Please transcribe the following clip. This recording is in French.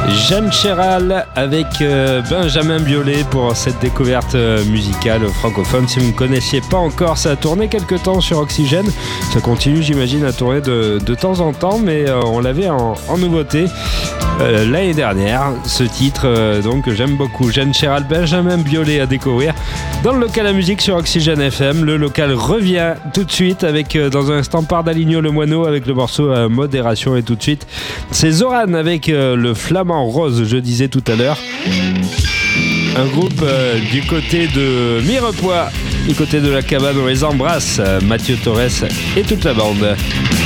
Jeanne Chéral avec Benjamin Biolay pour cette découverte musicale francophone. Si vous ne connaissiez pas encore, ça a tourné quelques temps sur Oxygène. Ça continue, j'imagine, à tourner de temps en temps, mais on l'avait en nouveauté l'année dernière. Ce titre donc que j'aime beaucoup. Jeanne Chéral, Benjamin Biolay à découvrir dans le local à musique sur Oxygène FM. Le local revient tout de suite avec dans un instant Pardaligno le Moineau avec le morceau Modération, et tout de suite c'est Zoran avec le Flamand Rose, je disais tout à l'heure. Un groupe du côté de Mirepoix, du côté de la cabane, on les embrasse, Mathieu Torres et toute la bande.